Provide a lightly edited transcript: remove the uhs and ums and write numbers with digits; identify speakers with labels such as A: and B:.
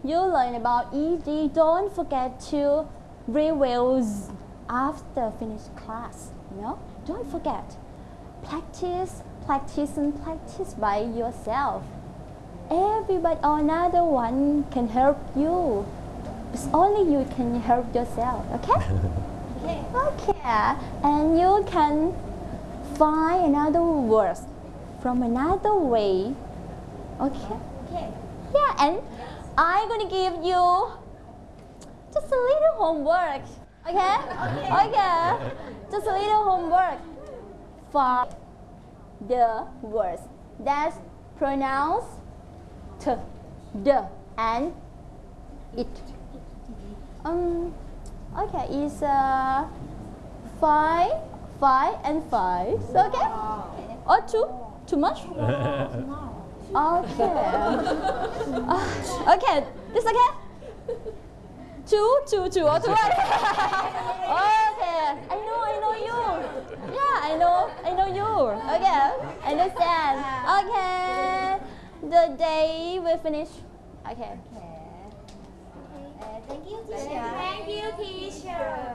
A: you learn about ED, don't forget to review after finish class. You know, don't forget. Practice, practice, and practice by yourself. Everybody or another one can help you. It's only you can help yourself. Okay?
B: Okay.
A: Okay. And you can find another words from another way. Okay?
B: Okay.
A: Yeah, and I'm gonna give you just a little homework. Okay? Okay. Just a little homework for the words that pronounce t, the, and it. Okay, it's 5, 5, and 5. Okay? Or too much? Okay. Okay, this okay? 2, 2, 2, or 2. Okay, I know you. Yeah, I know you. Okay, understand. Okay, the day will finish. Okay.
B: Thank you, teacher. Thank you, teacher.